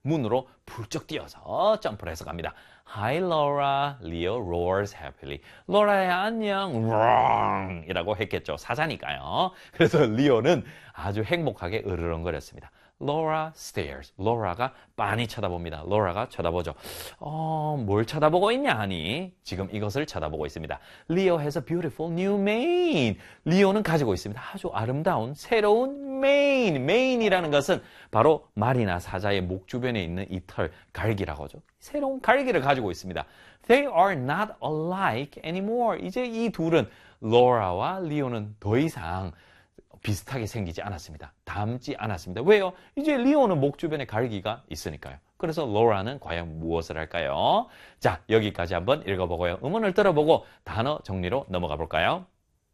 문으로 불쩍 뛰어서 점프를 해서 갑니다. Hi Laura, Leo roars happily. 로라야 안녕, roar 이라고 했겠죠. 사자니까요. 그래서 리오는 아주 행복하게 으르렁거렸습니다. Laura stares. 로라가 빤히 쳐다봅니다. 로라가 쳐다보죠. 뭘 쳐다보고 있냐 하니 지금 이것을 쳐다보고 있습니다. Leo has a beautiful new mane. 리오는 가지고 있습니다. 아주 아름다운 새로운 mane. mane이라는 것은 바로 말이나 사자의 목 주변에 있는 이 털, 갈기라고 하죠. 새로운 갈기를 가지고 있습니다. They are not alike anymore. 이제 이 둘은 로라와 리오는 더 이상 비슷하게 생기지 않았습니다. 닮지 않았습니다. 왜요? 이제 리오는 목 주변에 갈기가 있으니까요. 그래서 로라는 과연 무엇을 할까요? 자, 여기까지 한번 읽어보고요. 음원을 들어보고 단어 정리로 넘어가 볼까요?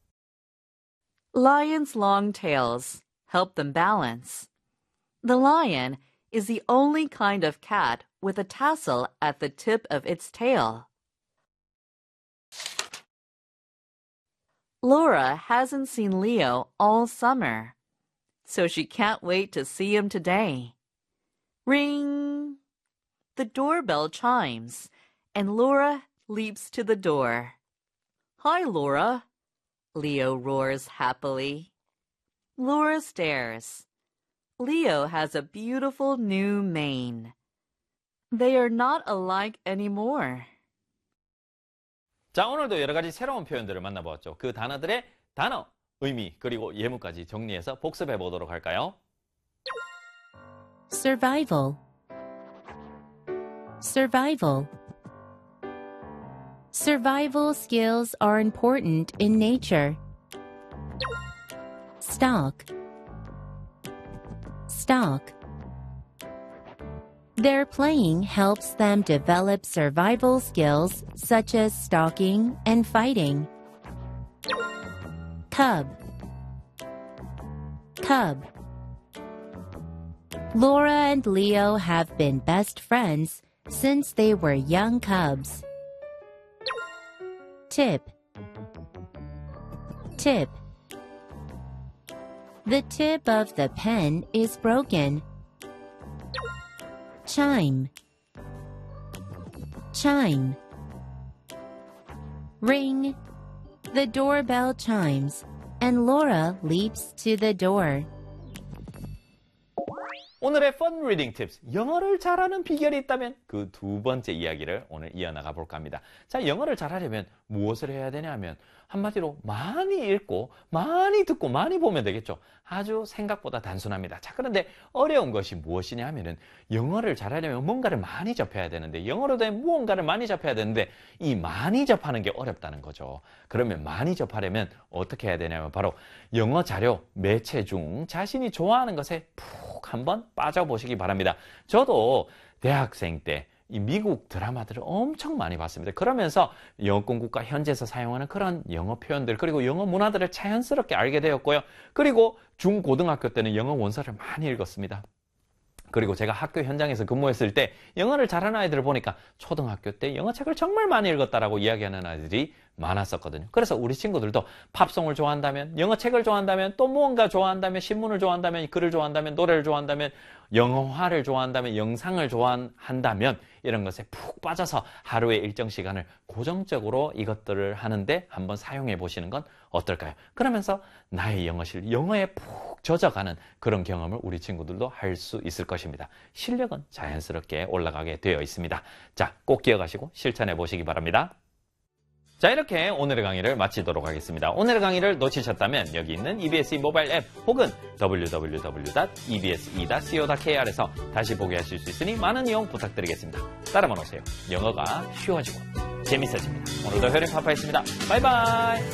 Lion's long tails help them balance. The lion is the only kind of cat with a tassel at the tip of its tail. Laura hasn't seen Leo all summer, so she can't wait to see him today. Ring! The doorbell chimes, and Laura leaps to the door. Hi, Laura, Leo roars happily. Laura stares. Leo has a beautiful new mane. They are not alike anymore. 자, 오늘도 여러 가지 새로운 표현들을 만나보았죠. 그 단어들의 단어, 의미, 그리고 예문까지 정리해서 복습해 보도록 할까요? Survival. Survival. Survival skills are important in nature. Stock. Stock. Their playing helps them develop survival skills such as stalking and fighting. Cub. Cub. Laura and Leo have been best friends since they were young cubs. Tip. Tip. The tip of the pen is broken. Chime. Chime. Ring. The doorbell chimes, and Laura leaps to the door. 오늘의 Fun Reading Tips, 영어를 잘하는 비결이 있다면 그 두 번째 이야기를 오늘 이어나가 볼까 합니다. 자, 영어를 잘하려면 무엇을 해야 되냐 하면 한마디로 많이 읽고 많이 듣고 많이 보면 되겠죠. 아주 생각보다 단순합니다. 자, 그런데 어려운 것이 무엇이냐 하면은 영어를 잘하려면 뭔가를 많이 접해야 되는데 영어로 된 무언가를 많이 접해야 되는데 이 많이 접하는 게 어렵다는 거죠. 그러면 많이 접하려면 어떻게 해야 되냐면 바로 영어 자료, 매체 중 자신이 좋아하는 것에 푹 한번 빠져보시기 바랍니다. 저도 대학생 때 이 미국 드라마들을 엄청 많이 봤습니다. 그러면서 영어 공부과 현지에서 사용하는 그런 영어 표현들 그리고 영어 문화들을 자연스럽게 알게 되었고요. 그리고 중고등학교 때는 영어 원서를 많이 읽었습니다. 그리고 제가 학교 현장에서 근무했을 때 영어를 잘하는 아이들을 보니까 초등학교 때 영어책을 정말 많이 읽었다라고 이야기하는 아이들이 많았었거든요. 그래서 우리 친구들도 팝송을 좋아한다면, 영어책을 좋아한다면, 또 무언가 좋아한다면, 신문을 좋아한다면, 글을 좋아한다면, 노래를 좋아한다면, 영화를 좋아한다면, 영상을 좋아한다면 이런 것에 푹 빠져서 하루의 일정 시간을 고정적으로 이것들을 하는데 한번 사용해 보시는 건 어떨까요? 그러면서 나의 영어실, 영어에 푹 젖어가는 그런 경험을 우리 친구들도 할 수 있을 것입니다. 실력은 자연스럽게 올라가게 되어 있습니다. 자, 꼭 기억하시고 실천해 보시기 바랍니다. 자, 이렇게 오늘의 강의를 마치도록 하겠습니다. 오늘의 강의를 놓치셨다면 여기 있는 EBS 모바일 앱 혹은 www.ebse.co.kr에서 다시 보게 하실 수 있으니 많은 이용 부탁드리겠습니다. 따라만 오세요. 영어가 쉬워지고 재밌어집니다. 오늘도 효린 파파였습니다. 바이바이.